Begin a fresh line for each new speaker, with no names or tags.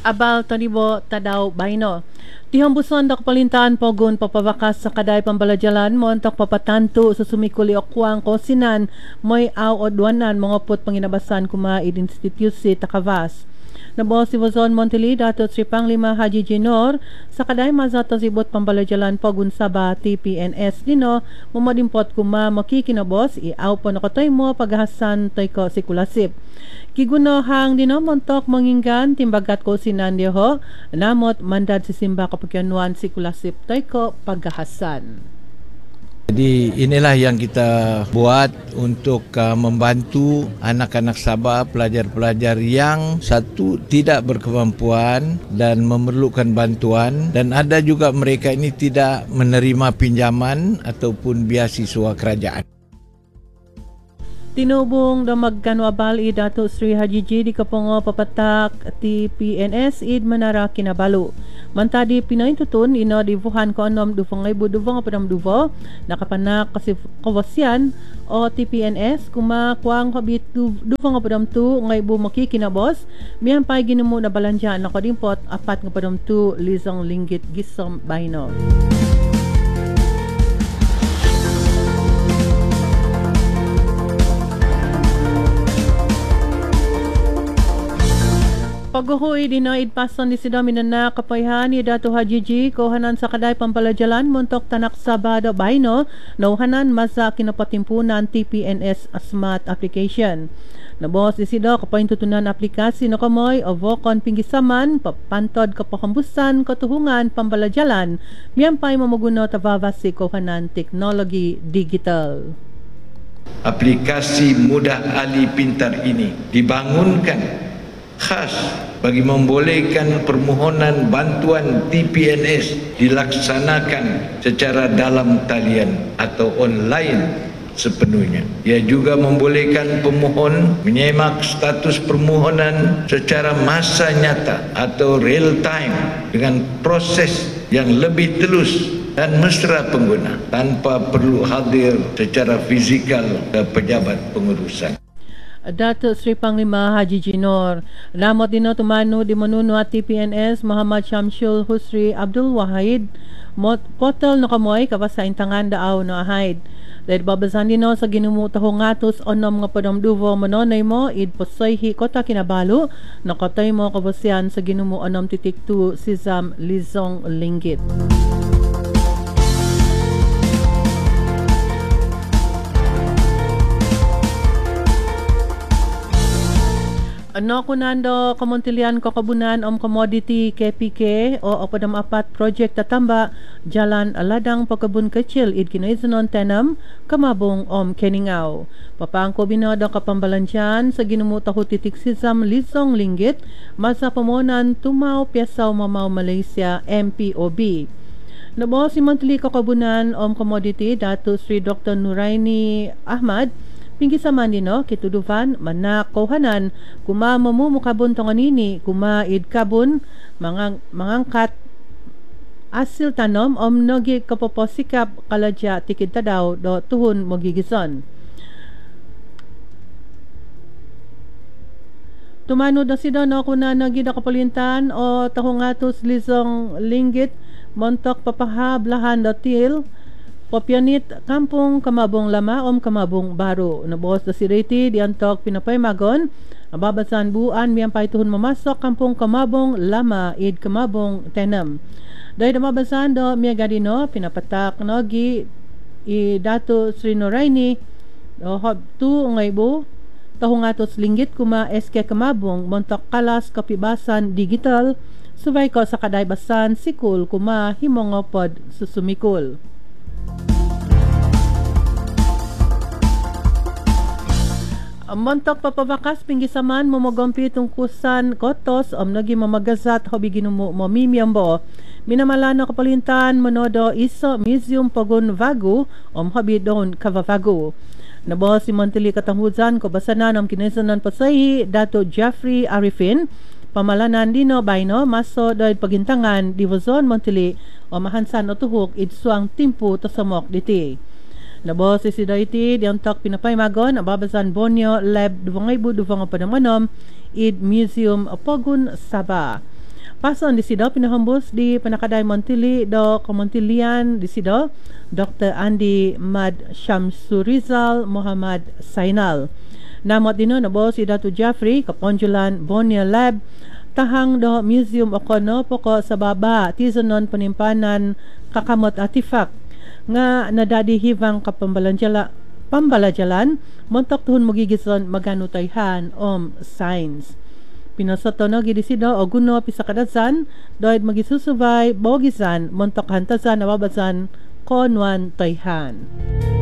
Abal tanibo tadaw bayno. Tihambuson da kapalintaan pogun papawakas sa kaday pambaladyalan montok papatanto sa sumikuli okwang kosinan moy aw odwanan mga put panginabasan kuma institusi takavas. Nabo si Wazon Montili dato Sri Panglima Haji Jinor sa kaday mazata sibot pambaladyalan pogun saba TPNS dino mamadimpot kuma makikinabos iaw po nakatoy mo paghasan toy ko sikulasip. Kigunohang dino montok manginggan timbagat ko sinandiho namot mandad si Simba kapagyanuan sikulasip toy ko paghasan.
Jadi inilah yang kita buat untuk membantu anak-anak Sabah, pelajar-pelajar yang satu tidak berkemampuan dan memerlukan bantuan, dan ada juga mereka ini tidak menerima pinjaman ataupun beasiswa kerajaan.
Tinubong damagkanwabal Dato Sri Haji G di Kapongo papatak ti PNS id Manara Kinabalu. Mantadi Pinoy tutun ino di Wuhan ko anom dufangay buduvang apadam duvo nakapanak kasi kawasyan o TPNS kumakuang habit dufang apadam tu ngay bu makikinabos miyan pa'y ginumo na balansyan na kadimpot apat ng apadam tu lisang linggit gisom bayno. Paghuhui dinaid pason di sidamin na kapayhan ni Dato Haji G kohanan sa kaday pampaladyalan montok tanak Sabado bayno nauhanan masa kinapatimpunan TPNS Asmat application. Nabos di sido kapaintutunan aplikasi no kamoy o vokon pinggisaman papantod kapakambusan katuhungan pampaladyalan miyampay mamaguno tavavasi kohanan teknologi digital.
Aplikasi Mudah Ali Pintar ini dibangunkan khas bagi membolehkan permohonan bantuan TPNS dilaksanakan secara dalam talian atau online sepenuhnya. Ia juga membolehkan pemohon menyemak status permohonan secara masa nyata atau real time dengan proses yang lebih telus dan mesra pengguna tanpa perlu hadir secara fizikal ke pejabat pengurusan.
Dato Sri Panglima Haji Jinor namot dino tumano di manuno at TPNS Muhammad Shamsul Husri Abdul Wahid portal no kamoy kapasa intangan daaw no ahid. Dahil babasan dino sa ginumutahong ngatos onom nga padamduvo manonay mo id posayhi kota Kinabalu nakatay mo kabasyan sa ginumu onom titik 2 Sisam Lizong Linggit. Ano kunando kamontilian kakabunan commodity KPK o opadam apat project tatamba jalan ladang pagkabun kecil id kinaisanon tenam kamabong Keningaw. Papangko binodo kapambalansyan sa ginumutaho titik Sisam Lizong Linggit masa pamonan tumaw piasaw mamaw Malaysia MPOB. Nabo si Mantli kakabunan commodity Dato Sri Dr. Nuraini Ahmad pinggisaman dino kituduvan manakohanan kuma mamumukabon tonganini kuma id kabun mangangkat asil tanom nogi kapoposikap kaladya tikid tadaw do tuhun mogigison. Tumano da sido no kuna nagi da kapalintan o tahungatos Lizong Linggit montok papahablahan do til Popyanit kampung Kamabong Lama Kamabong Baro. Nabuhos na si Reti diantok pinapaymagon. Ababasan buan miyampay tuhon mamasok kampung Kamabong Lama id Kamabong Tenam. Dahil mababasan do miyagadino pinapatak nogi i Dato Sri Noraini tu ngaybo tahungatos linggit kuma SK Kamabong montok kalas kapibasan digital subay ko sa kadaybasan sikul kuma himongopod susumikul. Montok papabakas pinggisaman momogompi tungkusan kotos nagi mamagazat hobi ginumo momimiyambo minamalano kapalintan manodo iso museum pagun vagu hobi don kavavagu. Nabo si Montili katanghudzan ko basanan kinaisanan pasahi Dato Jeffrey Arifin pamalanan dino bayno maso doy pagintangan di Wazon Montili mahansan o tuhok idsuang timpo to samok diti. Nabo si Sidaiti diantok pinapaymagon ababasan Bonyo Lab duvangay buduvang padamanom id Museum Pogun Sabah. Pason di sido pinahambus di Panakaday Montili do Kamontilian di sido Dr. Andy Mad Shamsurizal Muhammad Sainal. Namot dino nabo si Datu Jeffrey Kaponjulan Bonia Lab tahang do museum okono poko sa baba tizonon panimpanan kakamot artifact nga nadadi hivang pambalajalan montok tuhon magigison maganutayhan science. Pinasoto no gidisido o guno pisakadazan doid magisusubay bogisan montok hantasan nababasan konwan toyhan.